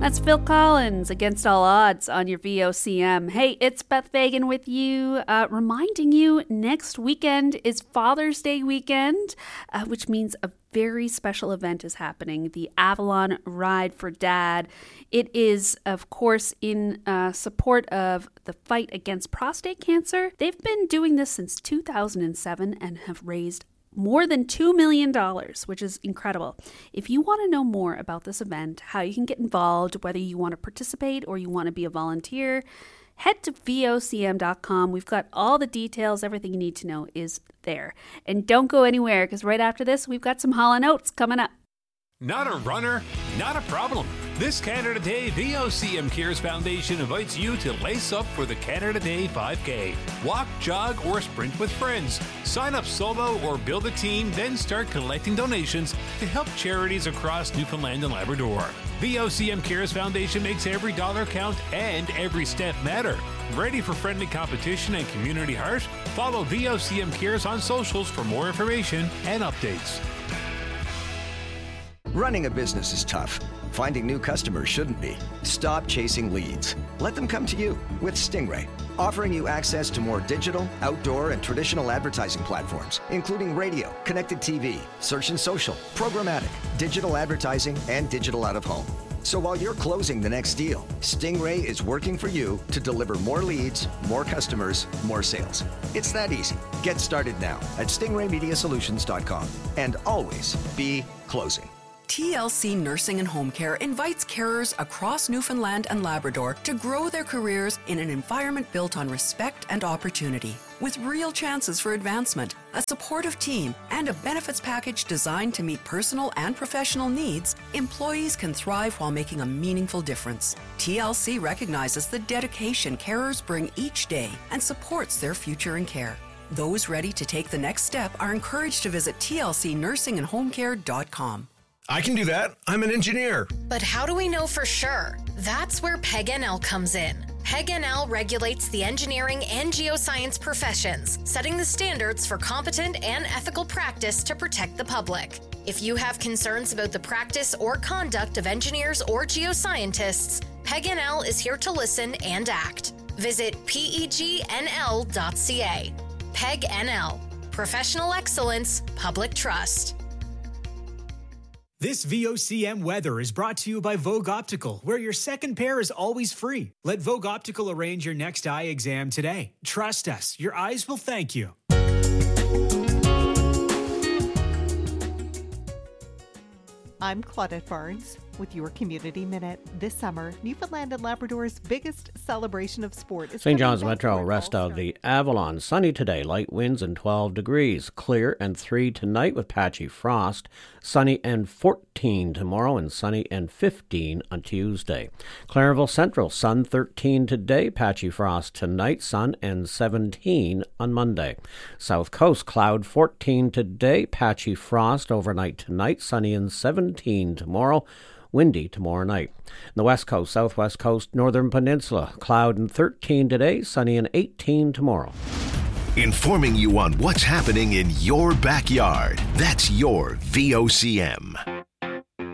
That's Phil Collins, Against All Odds, on your VOCM. Hey, it's Beth Fagan with you, reminding you next weekend is Father's Day weekend, which means a very special event is happening, the Avalon Ride for Dad. It is, of course, in support of the fight against prostate cancer. They've been doing this since 2007 and have raised more than $2 million, which is incredible. If you want to know more about this event, how you can get involved, whether you want to participate or you want to be a volunteer, head to vocm.com. We've got all the details. Everything you need to know is there. And don't go anywhere, because right after this, we've got some Hall & Oates coming up. Not a runner? Not a problem. This Canada Day, VOCM Cares Foundation invites you to lace up for the Canada Day 5K. Walk, jog, or sprint with friends. Sign up solo or build a team, then start collecting donations to help charities across Newfoundland and Labrador. VOCM Cares Foundation makes every dollar count and every step matter. Ready for friendly competition and community heart? Follow VOCM Cares on socials for more information and updates. Running a business is tough. Finding new customers shouldn't be. Stop chasing leads. Let them come to you with Stingray, offering you access to more digital, outdoor, and traditional advertising platforms, including radio, connected TV, search and social, programmatic, digital advertising, and digital out-of-home. So while you're closing the next deal, Stingray is working for you to deliver more leads, more customers, more sales. It's that easy. Get started now at stingraymediasolutions.com and always be closing. TLC Nursing and Home Care invites carers across Newfoundland and Labrador to grow their careers in an environment built on respect and opportunity. With real chances for advancement, a supportive team, and a benefits package designed to meet personal and professional needs, employees can thrive while making a meaningful difference. TLC recognizes the dedication carers bring each day and supports their future in care. Those ready to take the next step are encouraged to visit tlcnursingandhomecare.com. I can do that. I'm an engineer. But how do we know for sure? That's where PEG-NL comes in. PEG-NL regulates the engineering and geoscience professions, setting the standards for competent and ethical practice to protect the public. If you have concerns about the practice or conduct of engineers or geoscientists, PEG-NL is here to listen and act. Visit pegnl.ca. PEG-NL. Professional excellence, public trust. This VOCM weather is brought to you by Vogue Optical, where your second pair is always free. Let Vogue Optical arrange your next eye exam today. Trust us, your eyes will thank you. I'm Claudette Barnes with your Community Minute. This summer, Newfoundland and Labrador's biggest celebration of sport is St. John's Metro, rest of the Avalon. Sunny today, light winds and 12 degrees. Clear and 3 tonight with patchy frost. Sunny and 14 tomorrow and sunny and 15 on Tuesday. Clarenville Central, sun 13 today, patchy frost tonight, sun and 17 on Monday. South Coast, cloud 14 today, patchy frost overnight tonight, sunny and 17 tomorrow. Windy tomorrow night. The West Coast, Southwest Coast, Northern Peninsula, cloud and 13 today, sunny and 18 tomorrow. Informing you on what's happening in your backyard. That's your VOCM.